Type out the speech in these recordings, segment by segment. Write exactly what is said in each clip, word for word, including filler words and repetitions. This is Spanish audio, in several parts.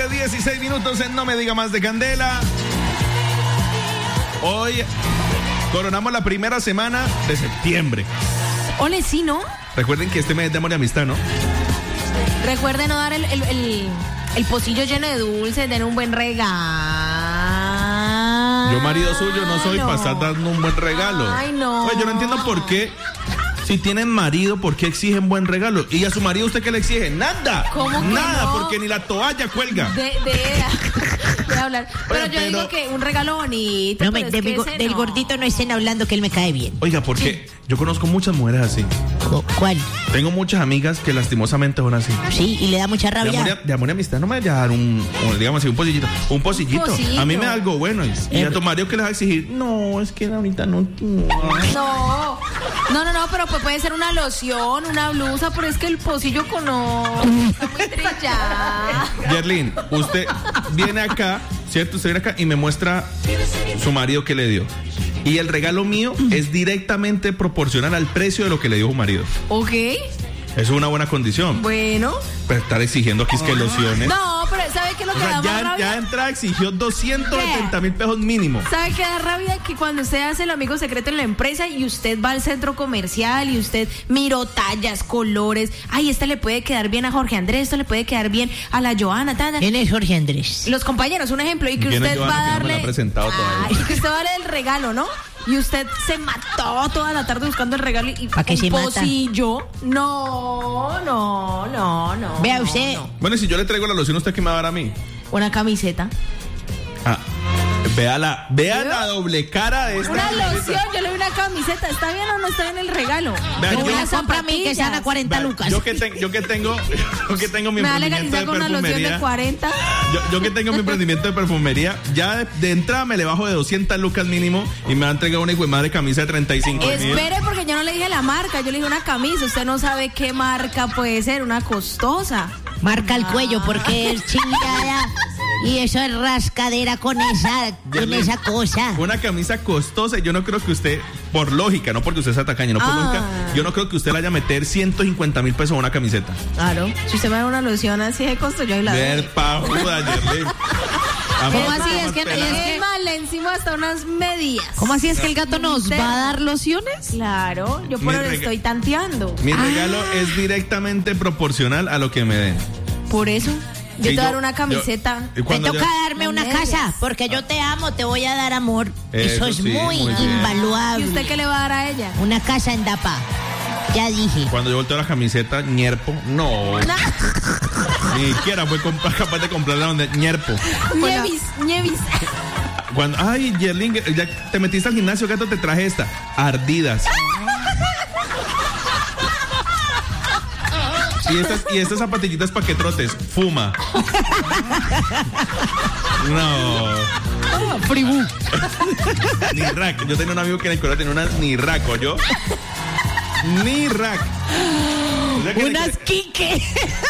siete, dieciséis minutos en No Me Diga Más de Candela. Hoy coronamos la primera semana de septiembre. Ole, sí, ¿no? Recuerden que este mes es de amor y amistad, ¿no? Recuerden no dar el, el, el, el pocillo lleno de dulces, den un buen regalo. Yo, marido suyo, no soy no. para estar dando un buen regalo. Ay, no. Oye, yo no entiendo por qué, si tienen marido, ¿por qué exigen buen regalo? ¿Y a su marido usted qué le exige? ¡Nada! ¿Cómo que Nada, no? Porque ni la toalla cuelga. De, de, de hablar. Pero Oye, yo pero- digo que un regalo bonito. No, pero me, es de que mi go- ese del no. gordito no estén hablando que él me cae bien. Oiga, ¿por qué? Yo conozco muchas mujeres así. Co- ¿Cuál? Tengo muchas amigas que lastimosamente son así. Sí, y le da mucha De amor, y, rabia. de amor y amistad no me vaya a dar un, un, digamos así, un pocillito. Un pocillito. pocillo. A mí me da algo bueno. Y, y Eh, a tu marido que les va a exigir, no, es que ahorita no. No, no, no, no, pero pues puede ser una loción, una blusa, pero es que el pocillo con no, está muy trillada. Yerlin, usted viene acá, ¿cierto? Usted viene acá y me muestra su marido que le dio. Y el regalo mío es directamente proporcional al precio de lo que le dio su marido. Ok, Eso es una buena condición. bueno. Pero estar exigiendo aquí es que lociones. No, pero ¿sabe qué es lo O que sea, da más ya, ya rabia? de entrada exigió doscientos setenta mil pesos mínimo. ¿Sabe qué da rabia? Que cuando usted hace el amigo secreto en la empresa y usted va al centro comercial y usted miró tallas, colores. Ay, este le puede quedar bien a Jorge Andrés, esto le puede quedar bien a la Joana. Ta, ta. ¿Quién es Jorge Andrés? Los compañeros, un ejemplo, y que ¿Quién es usted Joana, va a que no me darle. la ha presentado todavía? Ay, y que usted va a darle el regalo, ¿no? Y usted se mató toda la tarde buscando el regalo y, y ¿Pa' qué un se mata? pocillo. No, no, no, no. Vea no, usted. no. Bueno, y si yo le traigo la loción, ¿usted qué me va a dar a mí? Una camiseta. Ah, vea la, vea ¿Yo? la doble cara de esta Una señorita. loción, yo le doy una camiseta. ¿Está bien o no está bien el regalo? Vea, Pero yo- me la Unas compra a mí que sean a zapatillas. cuarenta Vea, lucas. Yo que, ten- yo que tengo, yo que tengo mi Me va a emprendimiento legalizar de con una loción de perfumería. cuarenta. Yo, yo que tengo mi emprendimiento de perfumería, ya de, de entrada me le bajo de doscientas lucas mínimo y me va a entregar una hijo de madre camisa de treinta y cinco mil. Espere, porque yo no le dije la marca, yo le dije una camisa. Usted no sabe qué marca puede ser, una costosa. Marca el cuello porque es chingada. Y eso es rascadera con esa, con Yerlin, esa cosa. Una camisa costosa, y yo no creo que usted, por lógica, no porque usted sea tacaño, no por Ah. lógica, yo no creo que usted le haya a meter ciento cincuenta mil pesos a una camiseta. Claro. Si usted me da una loción así de costo, yo ahí la doy. Ver pajuda, Yerlin. ¿Cómo así? Es que- Es es que- más, le encima hasta unas medias. ¿Cómo así es que el gato nos va a dar lociones? Claro, yo Mi por eso le rega- estoy tanteando. Mi Ah. regalo es directamente proporcional a lo que me den. Por eso, yo Sí, te voy a dar yo- una camiseta. yo- y Te cuando toca yo- darme una Medias. casa, porque yo te amo, te voy a dar amor. Eso, Eso es sí, muy, muy bien. invaluable. ¿Y usted qué le va a dar a ella? Una casa en Dapa. Ya dije. Cuando yo volteo la camiseta, ñerpo, no. Ni siquiera fue compa- capaz de comprarla donde ñerpo. Nievis, Nievis. Cuando, ay, Yerlin, ya te metiste al gimnasio, gato, te traje esta. Ardidas. Y estas, y estas zapatillitas pa' que trotes. Fuma. No. Fribú. Ni rack. Yo tenía un amigo que en el colegio tenía una ni rack, ¿oyó? Ni rack. O sea que Unas le- Quique.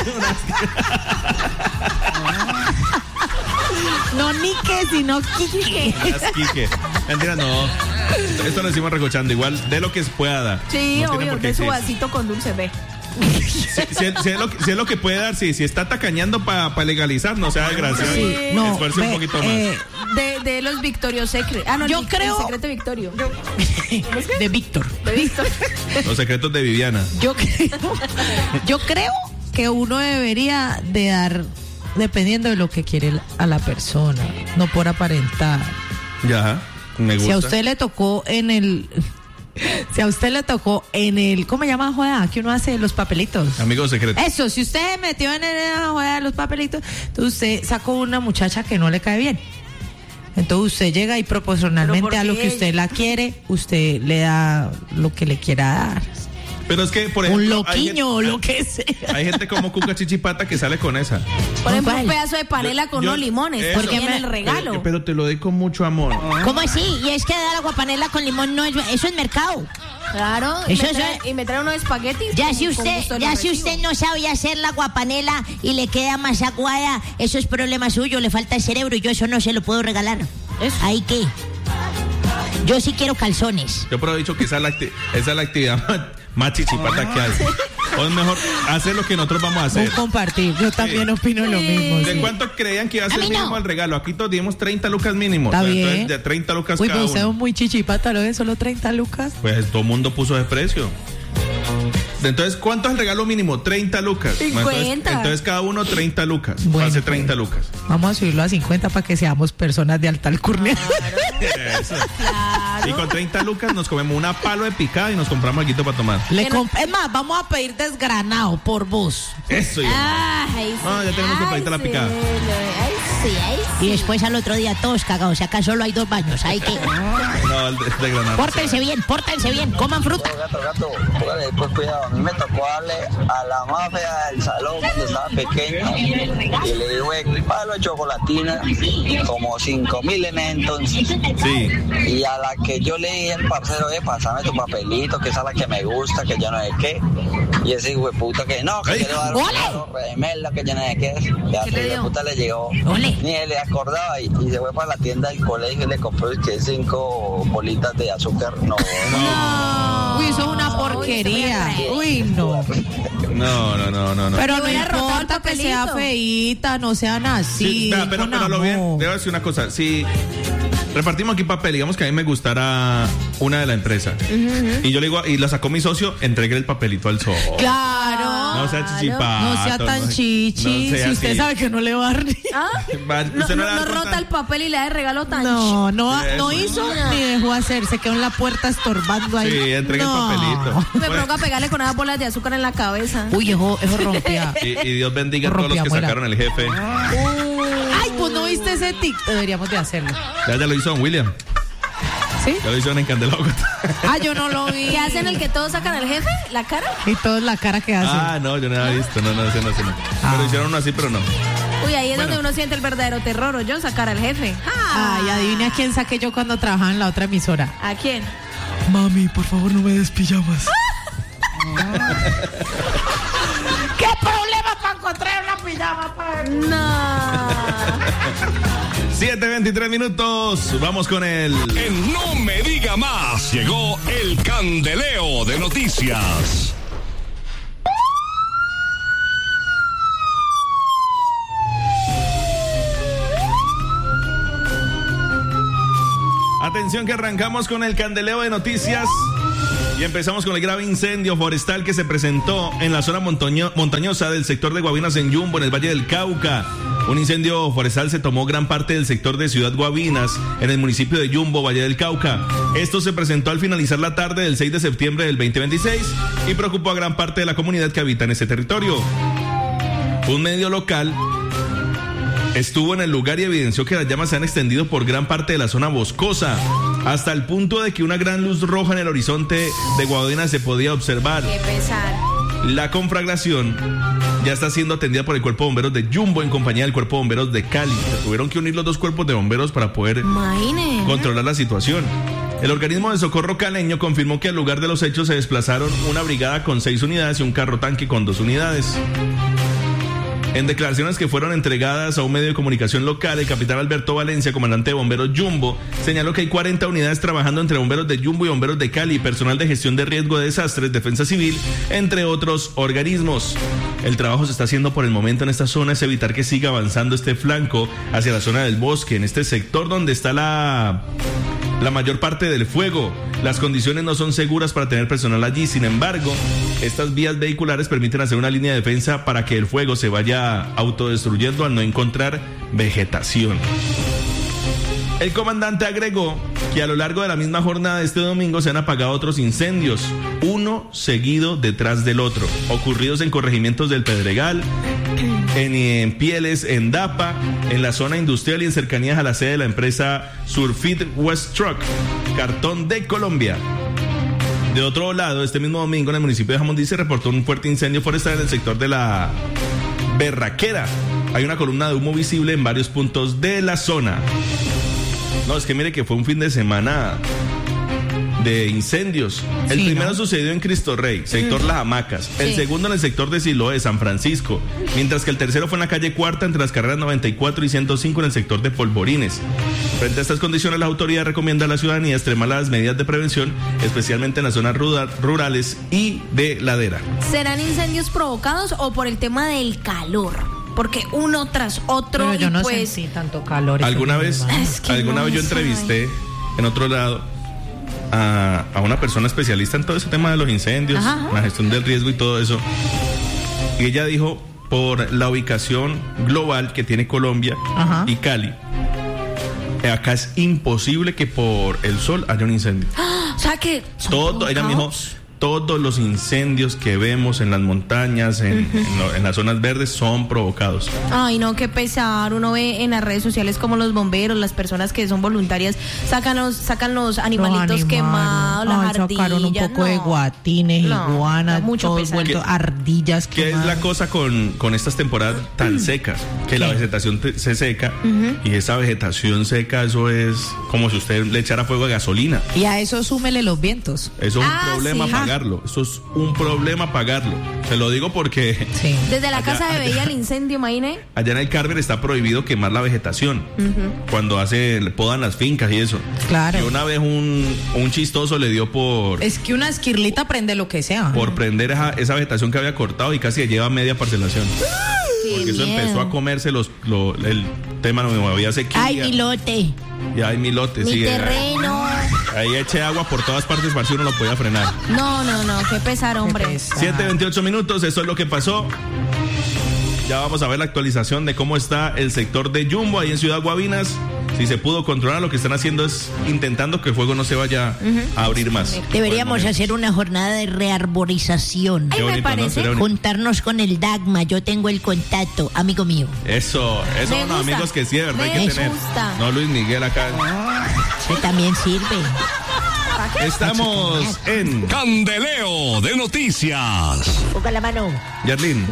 No Nique, sino Quique. Unas Quique. Mentira, no. Esto, esto lo decimos recochando. Igual de lo que se pueda dar. Sí, No tiene obvio, por qué de su exigir. vasito con dulce, ve. Si, si- si es lo, que- si es lo que puede dar, sí. Si está tacañando para legalizar, no sea desgraciado. Sí. No, Esfuerce un ve, poquito más. eh, De, de los Victorios Secret. Ah, no, Yo el, creo- el secreto Victorio. de Víctor. De Victor. Los secretos de Viviana. Yo creo, yo creo que uno debería de dar dependiendo de lo que quiere a la persona, no por aparentar. Ya, me gusta. Si a usted le tocó en el, si a usted le tocó en el, ¿cómo se llama joda? Que uno hace los papelitos. Amigos secretos. Eso, si usted se metió en la joda de los papelitos, entonces usted sacó una muchacha que no le cae bien. Entonces usted llega y ¿Pero proporcionalmente por a lo qué? que usted la quiere, usted le da lo que le quiera dar. Pero es que, por ejemplo. Un hay loquiño o gente- lo que sea. Hay gente como Cuca Chichipata que sale con esa. Por ejemplo, ¿Cuál? un pedazo de panela con Yo- unos limones. eso. Porque Porque en el regalo. Pero, pero te lo doy con mucho amor. ¿Cómo así? Y es que dar aguapanela con limón no es, eso es mercado. Claro. Y Eso me, es- trae, y me trae unos espaguetis. Ya con- si con usted, gusto de ya los si usted recibos. no sabe hacer la guapanela y le queda más aguada, eso es problema suyo, le falta el cerebro y yo eso no se lo puedo regalar. ¿Ahí qué? Yo sí quiero calzones. Yo pero he dicho que esa es la, acti- esa es la actividad más, más chichipata que hay. o es mejor hacer lo que nosotros vamos a hacer? Un compartir, yo también Sí. opino lo mismo. ¿De sí. cuánto creían que iba a ser A mí mínimo no. el regalo? Aquí todos dimos treinta lucas mínimo. Está O sea, bien. entonces, de treinta lucas Uy, cada pues usted es uno. muy chichipata, ¿lo ves? Solo treinta lucas. Pues todo el mundo puso ese precio. Entonces, ¿cuánto es el regalo mínimo? treinta lucas. cincuenta. Entonces, entonces cada uno treinta lucas. Bueno, Hace pues. treinta lucas. Vamos a subirlo a cincuenta para que seamos personas de alta alcurnia. Eso. Y con treinta lucas nos comemos una palo de picada y nos compramos algo para tomar. Le Pero- comp- es más, vamos a pedir desgranado por vos. Eso ya. Ay, sí. No, ya tenemos Ay, compradita la sí, picada. Ay, sí, ay, sí. Y después al otro día todos cagados. Acá solo hay dos baños. Hay que. No, el de, de Granada. Pórtense bien, pórtense bien. Coman fruta. Gato, gato, póngale después cuidado. A mí me tocó darle a la más fea del salón cuando estaba pequeño y le digo el palo de chocolatina como cinco mil en ese entonces. Sí. Y a la que yo le dije al parcero, eh, pásame tu papelito, que esa es la que me gusta, que yo no sé qué. Y ese hijo de puta que no, que Ay. yo le voy a dar un regalo remela, que yo no sé qué. Y a ¿Qué ese le hijo de dio? puta le llegó. Ole. Ni él le acordaba y, y se fue para la tienda del colegio y le compró es que cinco bolitas de azúcar. No, no. Uy, eso es una Uy, porquería. se me Uy, no. No, no, no, no. no. Pero Le no hubiera rotado el importa que sea papelito. feíta, no sean así. Sí, vea, pero, con pero lo bien, amor. debo decir una cosa. Si repartimos aquí papel, digamos que a mí me gustara una de la empresa. Y yo le digo, y la sacó mi socio, entregue el papelito al socio. Claro. No sea chichipato. No sea tan chichi. no sea si usted así. sabe que no le va a dar ni- ¿Ah? Va, No, usted no no- le da no cuenta. rota el papel y le da de regalo tan No, no, Sí, no eso. hizo ni dejó hacer. Se quedó en la puerta estorbando ahí. Sí, entregue No. el papelito. Me provoca pegarle con unas bolas de azúcar en la cabeza. Uy, eso, eso rompía. Y, y Dios bendiga a todos los que Rompía muela. sacaron el jefe. Ay, pues no viste ese tic. Deberíamos de hacerlo. Ya, ya lo hizo don William. ¿Sí? Ya lo hizo en Candelado. Ah, yo no lo vi. ¿Qué hacen el que todos sacan al jefe? ¿La cara? Y toda la cara que hace. Ah, no, yo no había visto. No, no, ese no, ese no. Ah. Pero hicieron uno así, pero no. Uy, ahí es Bueno. donde uno siente el verdadero terror, ¿o yo? Sacar al jefe. Ah. Ay, adivine a quién saqué yo cuando trabajaba en la otra emisora. ¿A quién? Mami, por favor, no me des pijamas. ¿Qué problema para encontrar una pijama? Pa? No. siete veintitrés minutos. Vamos con el. En No Me Diga Más llegó el candeleo de noticias. Atención que arrancamos con el candeleo de noticias. Y empezamos con el grave incendio forestal que se presentó en la zona montaño- montañosa del sector de Guavinas en Yumbo, en el Valle del Cauca. Un incendio forestal se tomó gran parte del sector de Ciudad Guavinas, en el municipio de Yumbo, Valle del Cauca. Esto se presentó al finalizar la tarde del seis de septiembre del veinte veintiséis y preocupó a gran parte de la comunidad que habita en ese territorio. Un medio local estuvo en el lugar y evidenció que las llamas se han extendido por gran parte de la zona boscosa, hasta el punto de que una gran luz roja en el horizonte de Guavinas se podía observar. Qué pesar. La conflagración ya está siendo atendida por el Cuerpo de Bomberos de Yumbo en compañía del Cuerpo de Bomberos de Cali. Se tuvieron que unir los dos cuerpos de bomberos para poder Imagine. controlar la situación. El organismo de socorro caleño confirmó que al lugar de los hechos se desplazaron una brigada con seis unidades y un carro tanque con dos unidades. En declaraciones que fueron entregadas a un medio de comunicación local, el capitán Alberto Valencia, comandante de bomberos Yumbo, señaló que hay cuarenta unidades trabajando entre bomberos de Yumbo y bomberos de Cali, personal de gestión de riesgo de desastres, defensa civil, entre otros organismos. El trabajo se está haciendo por el momento en esta zona, es evitar que siga avanzando este flanco hacia la zona del bosque, en este sector donde está la... la mayor parte del fuego. Las condiciones no son seguras para tener personal allí, sin embargo, estas vías vehiculares permiten hacer una línea de defensa para que el fuego se vaya autodestruyendo al no encontrar vegetación. El comandante agregó que a lo largo de la misma jornada de este domingo se han apagado otros incendios, uno seguido detrás del otro, ocurridos en corregimientos del Pedregal, en, en Pieles, en Dapa, en la zona industrial y en cercanías a la sede de la empresa Surfit West Truck, Cartón de Colombia. De otro lado, este mismo domingo en el municipio de Jamundí se reportó un fuerte incendio forestal en el sector de la Berraquera. Hay una columna de humo visible en varios puntos de la zona. No, es que mire que fue un fin de semana de incendios. El Sí, primero ¿no? sucedió en Cristo Rey, sector Las Hamacas. El Sí. segundo en el sector de Siloé, San Francisco. Mientras que el tercero fue en la calle Cuarta, entre las carreras noventa y cuatro y ciento cinco, en el sector de Polvorines. Frente a estas condiciones, la autoridad recomienda a la ciudadanía extremar las medidas de prevención, especialmente en las zonas ruda- rurales y de ladera. ¿Serán incendios provocados o por el tema del calor? Porque uno tras otro Pero yo y no pues sentí tanto calor. ¿Alguna ese vez, fin de semana. Es que alguna no vez yo sabe. entrevisté en otro lado a, a una persona especialista en todo ese tema de los incendios, Ajá, ajá. la gestión del riesgo y todo eso? Y ella dijo, por la ubicación global que tiene Colombia Ajá. y Cali, acá es imposible que por el sol haya un incendio. o sea que son Todo, ella me dijo, provocados. todos los incendios que vemos en las montañas, en, en lo- en las zonas verdes, son provocados. Ay, no, qué pesar. Uno ve en las redes sociales como los bomberos, las personas que son voluntarias, sacan los, sacan los animalitos Los quemados, las Ay, ardillas. sacaron un poco de no. guatines, No, iguanas, no, mucho todo pesar. vuelto, ¿Qué- ardillas. ¿Qué es quemadas. la cosa con, con estas temporadas tan secas? Que la ¿Qué? vegetación te- se seca y esa vegetación seca, eso es como si usted le echara fuego a gasolina. Y a eso súmele los vientos. Eso es Ah, un problema sí. pagarlo. Eso es un problema pagarlo. Se lo digo porque Sí. Desde la Allá- casa de allá- veía el incendio, imagine. allá en el Carmen está prohibido quemar la vegetación cuando hace, le podan las fincas y eso. Claro. Y una vez un, un chistoso le dio por, Es que una esquirlita prende lo que sea. por prender esa, esa vegetación que había cortado y casi le lleva media parcelación. Qué Porque eso miedo. empezó a comerse los, lo- el tema, no había sequía. Ay, mi lote, Ya hay milotes, Mi sí. eh, terreno. Ahí eché agua por todas partes para si uno lo podía frenar. No, no, no, qué pesar, hombre. Qué pesar. siete veintiocho minutos, eso es lo que pasó. Ya vamos a ver la actualización de cómo está el sector de Jumbo ahí en Ciudad Guavinas. Si se pudo controlar, lo que están haciendo es intentando que el fuego no se vaya a abrir más. deberíamos Por el momento. hacer una jornada de rearborización. Ay, Qué me bonito, ¿no? parece. Sería bonito. Juntarnos con el Dagma, yo tengo el contacto, amigo mío. Eso, esos Me son los gusta. amigos que sí, de verdad hay Me que tener. gusta. No Luis Miguel acá. Ese también sirve. Estamos en Candeleo de Noticias. Ponga la mano. Yarlín.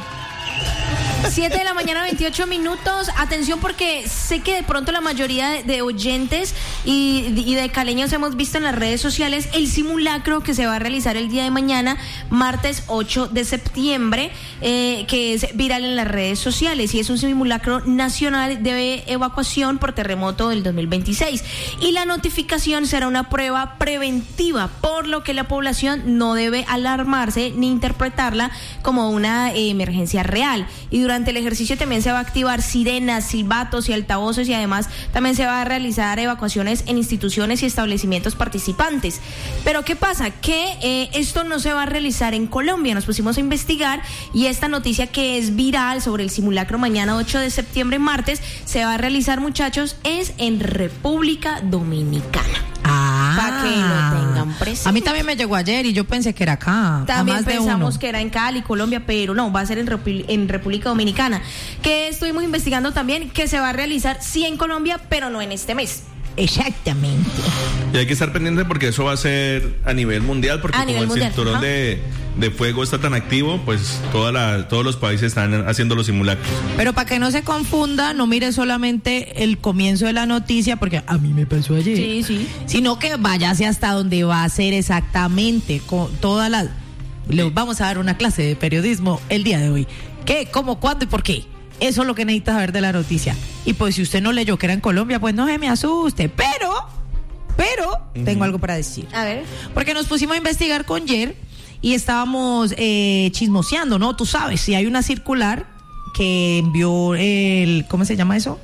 siete de la mañana, veintiocho minutos. Atención, porque sé que de pronto la mayoría de, de oyentes y, y de caleños hemos visto en las redes sociales el simulacro que se va a realizar el día de mañana, martes ocho de septiembre, eh, que es viral en las redes sociales y es un simulacro nacional de evacuación por terremoto del dos mil veintiséis. Y la notificación será una prueba preventiva, por lo que la población no debe alarmarse ni interpretarla como una eh, emergencia real. Y durante el ejercicio también se va a activar sirenas, silbatos y altavoces, y además también se va a realizar evacuaciones en instituciones y establecimientos participantes. Pero ¿qué pasa? Que eh, esto no se va a realizar en Colombia. Nos pusimos a investigar y esta noticia que es viral sobre el simulacro mañana ocho de septiembre, martes, se va a realizar, muchachos, es en República Dominicana. Ah. Pa' que lo tengan presente. A mí también me llegó ayer y yo pensé que era acá. a También más de pensamos uno. que era en Cali, Colombia, pero no, va a ser en, Repu- en República Dominicana. Que estuvimos investigando también que se va a realizar sí en Colombia, pero no en este mes. Exactamente. Y hay que estar pendiente porque eso va a ser a nivel mundial, porque A como nivel el mundial, cinturón ajá. de, de fuego está tan activo, pues toda la, todos los países están haciendo los simulacros. Pero para que no se confunda, no mire solamente el comienzo de la noticia, porque a mí me pasó ayer. Sí, sí. Sino que váyase hasta donde va a ser exactamente con todas las. Le vamos a dar una clase de periodismo el día de hoy. ¿Qué? ¿Cómo? ¿Cuándo y por qué? Eso es lo que necesita saber de la noticia. Y pues si usted no leyó que era en Colombia, pues no se me asuste. Pero, pero, tengo algo para decir. A ver. Porque nos pusimos a investigar con Jer y estábamos eh, chismoseando, ¿no? Tú sabes, si hay una circular que envió el, ¿cómo se llama eso?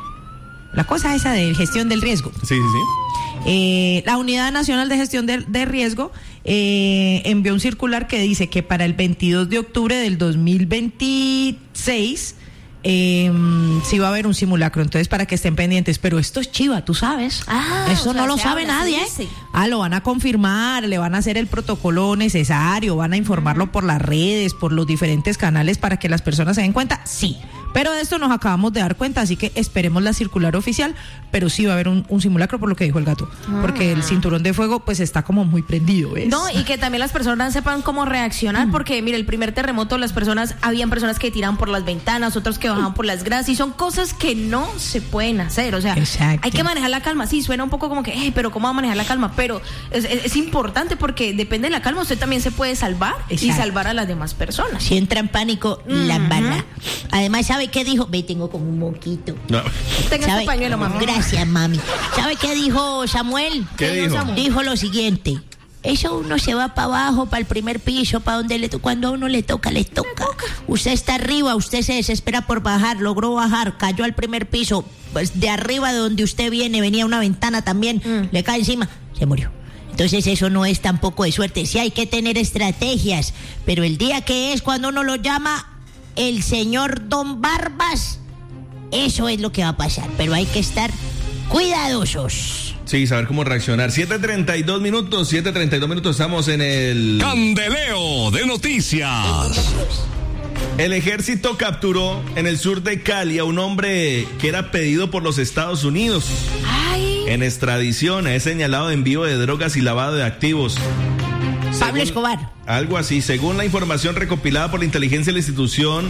La cosa esa de gestión del riesgo. Sí, sí, sí. Eh, la Unidad Nacional de Gestión de, de Riesgo eh, envió un circular que dice que para el veintidós de octubre del dos mil veintiséis eh, sí va a haber un simulacro, entonces para que estén pendientes. Pero esto es chiva, tú sabes. Ah, Eso o sea, no lo se sabe habla, nadie, se ¿eh? dice. Ah, lo van a confirmar, le van a hacer el protocolo necesario, van a informarlo por las redes, por los diferentes canales para que las personas se den cuenta. Sí, Pero de esto nos acabamos de dar cuenta, así que esperemos la circular oficial, pero sí va a haber un, un simulacro por lo que dijo el gato, porque el cinturón de fuego pues está como muy prendido, ¿ves? No, y que también las personas sepan cómo reaccionar, mm. porque mire, el primer terremoto las personas, habían personas que tiraban por las ventanas, otros que bajaban por las gradas, y son cosas que no se pueden hacer, o sea, exacto. Hay que manejar la calma. Sí, suena un poco como que, hey, pero ¿cómo va a manejar la calma? Pero es, es, es importante porque depende de la calma, usted también se puede salvar, exacto. Y salvar a las demás personas. Si entra en pánico, mm-hmm. la embarra. Además, ¿sabe qué dijo? Ve, tengo como un moquito. No. Tenga este pañuelo, mami. Gracias, mami. ¿Sabe qué dijo Samuel? ¿Qué, ¿Qué dijo? Samuel? Dijo lo siguiente. Eso uno se va para abajo, para el primer piso, para donde le to- cuando a uno le toca, le toca. le toca. Usted está arriba, usted se desespera por bajar, logró bajar, cayó al primer piso, pues de arriba de donde usted viene, venía una ventana también, mm. le cae encima, se murió. Entonces eso no es tampoco de suerte, sí hay que tener estrategias, pero el día que es cuando uno lo llama el señor Don Barbas, eso es lo que va a pasar, pero hay que estar cuidadosos. Sí, saber cómo reaccionar. siete treinta y dos minutos, siete treinta y dos minutos, estamos en el... Candeleo de Noticias. El ejército capturó en el sur de Cali a un hombre que era pedido por los Estados Unidos. Ay. En extradición, es señalado de envío de drogas y lavado de activos. Pablo según, Escobar. Algo así. Según la información recopilada por la inteligencia de la institución,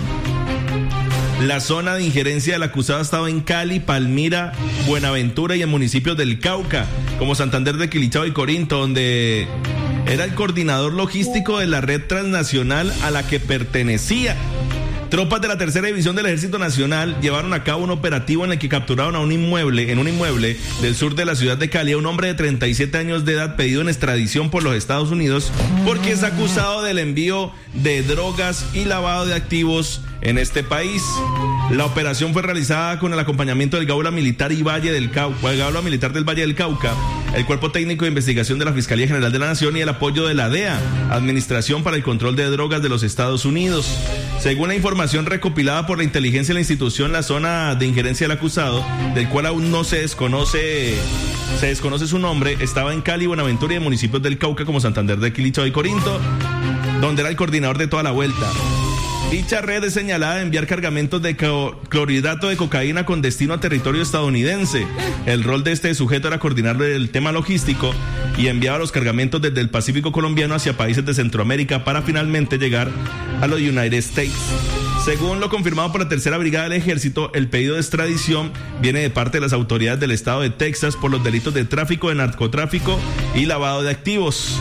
la zona de injerencia del acusado estaba en Cali, Palmira, Buenaventura y en municipios del Cauca, como Santander de Quilichao y Corinto, donde era el coordinador logístico de la red transnacional a la que pertenecía. Tropas de la tercera división del Ejército Nacional llevaron a cabo un operativo en el que capturaron a un inmueble, en un inmueble del sur de la ciudad de Cali, a un hombre de treinta y siete años de edad pedido en extradición por los Estados Unidos porque es acusado del envío de drogas y lavado de activos en este país. La operación fue realizada con el acompañamiento del Gaula Militar y Valle del Cauca, el Gaula Militar del Valle del Cauca, el Cuerpo Técnico de Investigación de la Fiscalía General de la Nación y el apoyo de la D E A, Administración para el Control de Drogas de los Estados Unidos. Según la información recopilada por la inteligencia de la institución, la zona de injerencia del acusado, del cual aún no se desconoce, se desconoce su nombre, estaba en Cali, Buenaventura y en municipios del Cauca como Santander de Quilichao y Corinto, donde era el coordinador de toda la vuelta. Dicha red es señalada de enviar cargamentos de clorhidrato de cocaína con destino a territorio estadounidense. El rol de este sujeto era coordinar el tema logístico y enviaba los cargamentos desde el Pacífico colombiano hacia países de Centroamérica para finalmente llegar a los United States. Según lo confirmado por la tercera brigada del ejército, el pedido de extradición viene de parte de las autoridades del estado de Texas por los delitos de tráfico, de narcotráfico y lavado de activos.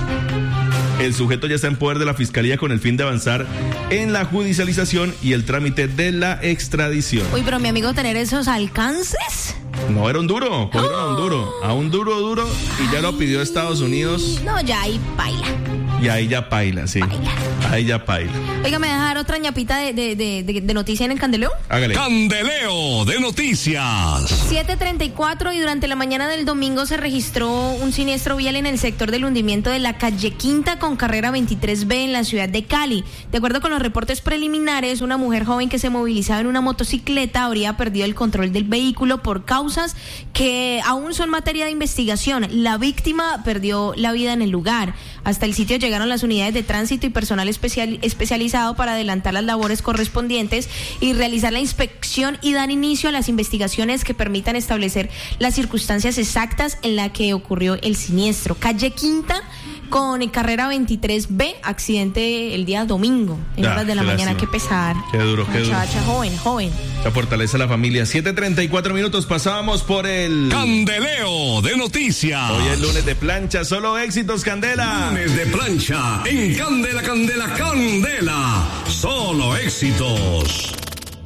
El sujeto ya está en poder de la Fiscalía con el fin de avanzar en la judicialización y el trámite de la extradición. Uy, pero mi amigo, tener esos alcances. No, era un duro, cogieron oh. a un duro, a un duro duro y ya Ay, lo pidió Estados Unidos. No, ya ahí baila. Y ahí ya paila, sí. Paila. Ahí ya paila. Oiga, ¿me deja dar otra ñapita de, de, de, de, de noticia en el Candeleo? Hágale. Candeleo de Noticias. siete treinta y cuatro y durante la mañana del domingo se registró un siniestro vial en el sector del hundimiento de la calle Quinta con carrera veintitrés B en la ciudad de Cali. De acuerdo con los reportes preliminares, una mujer joven que se movilizaba en una motocicleta habría perdido el control del vehículo por causas que aún son materia de investigación. La víctima perdió la vida en el lugar. Hasta el sitio llegaron las unidades de tránsito y personal especial, especializado para adelantar las labores correspondientes y realizar la inspección y dar inicio a las investigaciones que permitan establecer las circunstancias exactas en las que ocurrió el siniestro. Calle Quinta con carrera veintitrés B, accidente el día domingo, en ah, horas de la mañana. Lástima. Qué pesar. Qué duro, qué duro. Muchacha joven, joven. Se fortalece la familia. siete treinta y cuatro minutos, pasábamos por el... Candeleo de Noticias. Hoy es lunes de plancha, solo éxitos, Candela. Lunes de plancha, en Candela, Candela, Candela. Solo éxitos.